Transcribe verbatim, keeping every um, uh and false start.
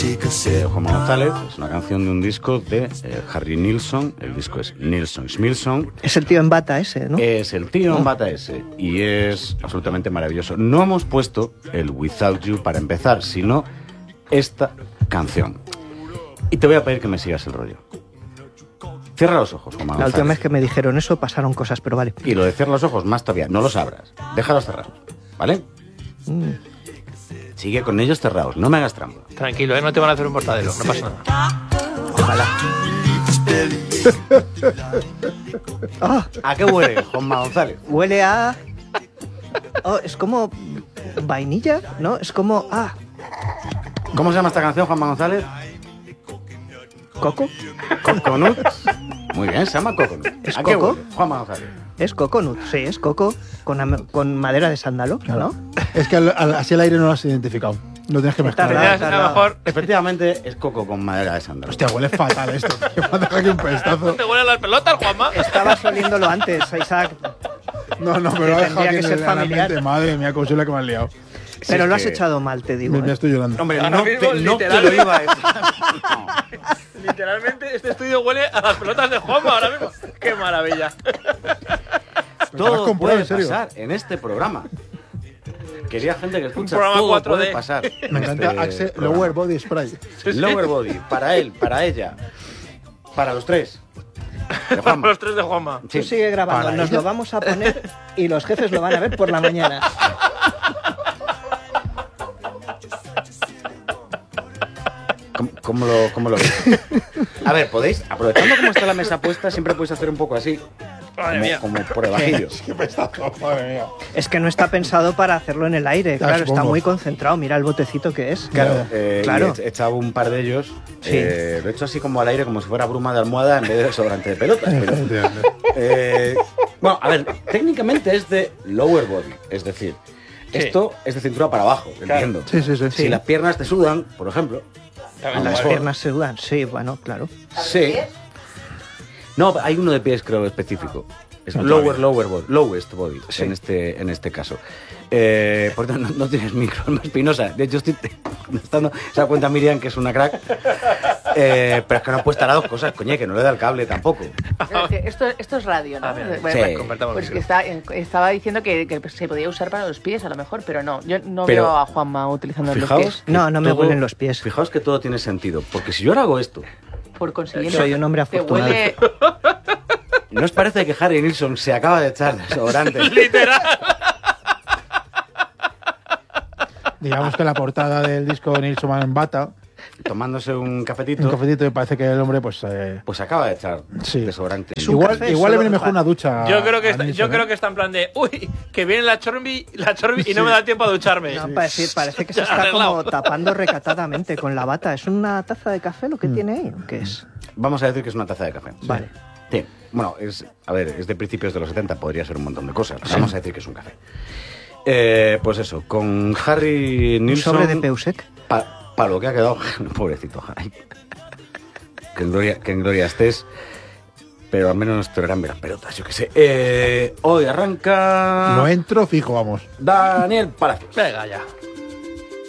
de Juan González. Es una canción de un disco de eh, Harry Nilsson. El disco es Nilsson Smilson. Es el tío en bata ese, ¿no? Es el tío en bata ese. Y es absolutamente maravilloso. No hemos puesto el Without You para empezar, sino esta canción. Y te voy a pedir que me sigas el rollo. Cierra los ojos, Juan González. La última vez que me dijeron eso pasaron cosas, pero vale. Y lo de cerrar los ojos, más todavía. No los abras. Déjalos cerrados, ¿vale? Mm. Sigue con ellos cerrados. No me hagas trampa. Tranquilo, ¿eh? No te van a hacer un mortadelo. No pasa nada. Ojalá. Ah, ¿a qué huele, Juan González? Huele a... Oh, es como vainilla, ¿no? Es como... Ah, ¿Cómo se llama esta canción, Juan González? ¿coco? Coconut. Muy bien, se llama Coconut. ¿Es ¿A qué coco? huele, Juan González? Es coconut, sí, es coco con, am- con madera de sándalo, Claro. ¿no? Es que al- al- así el aire no lo has identificado. Lo tienes que Está mezclar. raro. A lo mejor Efectivamente, es coco con madera de sándalo. Hostia, huele fatal esto. tío. Me ha dejado aquí un pestazo. te huelen las pelotas, Juanma. Estabas oliéndolo antes, Isaac, No, no, pero lo ha dejado Tendría aquí que en ser el- en la familiar. mente. Madre mía, consuela que me has liado. pero es lo has que- echado mal, te digo. Me, me ¿eh? estoy llorando. Hombre, Ahora no, mismo, te, no te literal. lo iba a decir. Literalmente, este estudio huele a las pelotas de Juanma ahora mismo. ¡Qué maravilla! Pero te lo has Todo comprado, puede en serio. pasar en este programa. Quería gente que escucha. programa todo cuatro D. puede pasar. en Me encanta este Axe programa. Lower Body Spray. Lower Body, para él, para ella, para los tres. De Juanma. Los tres de Juanma. Tú sigue grabando, Para nos ella. lo vamos a poner y los jefes lo van a ver por la mañana. ¿Cómo, cómo lo, cómo lo ves? A ver, podéis, aprovechando cómo está la mesa puesta, siempre podéis hacer un poco así, Madre como, mía. como por debajillo. Qué pestazo, madre mía. Es que no está pensado para hacerlo en el aire, Ya, claro, está supongo. muy concentrado, mira el botecito que es. Claro, eh, Claro. y he echado un par de ellos. Sí. Eh, lo he hecho así como al aire, como si fuera bruma de almohada en vez de desodorante de pelotas. Pero, Efectivamente. eh, bueno, a ver, técnicamente es de lower body, es decir, esto es de cintura para abajo, entiendo. Sí, sí, sí. Si las piernas te sudan, por ejemplo. También Las vale. piernas se dudan, sí, bueno, claro. Sí. No, hay uno de pies, creo, específico. Es No, lower, todavía. lower body, lowest body, Sí. en, este, en este caso. Eh, por tanto, no, no tienes micro, no Espinosa. De hecho, estoy contestando. Se da cuenta Miriam que es una crack. Eh, pero es que no puede estar a dos cosas, coñe, que no le da el cable tampoco. Pero es que Esto, esto es radio, ¿no? Ah, mira, Bueno, sí. bueno, Compartamos pues el que micro. está, estaba diciendo que, que se podía usar para los pies, a lo mejor, pero no. Yo no Pero, veo a Juanma utilizando los Fijaos, pies. que No, no me todo- huelen los pies. Fijaos que todo tiene sentido. Porque si yo ahora hago esto, Por consiguiente, Soy un hombre te afortunado. huele... ¿no os parece que Harry Nilsson se acaba de echar desodorante? Literal. Digamos que la portada del disco de Nilsson en bata, Tomándose un cafetito, un cafetito, y parece que el hombre, pues. eh, pues se acaba de echar Sí. desodorante. Es un igual café igual le solo viene mejor para- una ducha. Yo creo que a está, Nilsson, yo ¿eh? creo que está en plan de, uy, que viene la chorbi, la chorbi y no me da tiempo a ducharme. No, parece, parece que se Ya, está arreglado. como tapando recatadamente con la bata. ¿Es una taza de café lo Mm. que tiene ahí? ¿O qué es? Vamos a decir que es una taza de café. Vale. Sí. Bueno, es, a ver, es de principios de los setenta, podría ser un montón de cosas. Vamos a decir que es un café. Eh, pues eso, con Harry ¿Un Nilsson. sobre de Peusek? Para lo que ha quedado, pobrecito Harry. Que en gloria, que en gloria estés. Pero al menos te harán ver las pelotas, yo qué sé. Eh, hoy arranca. Lo entro fijo, vamos. Daniel Palacios. Venga ya.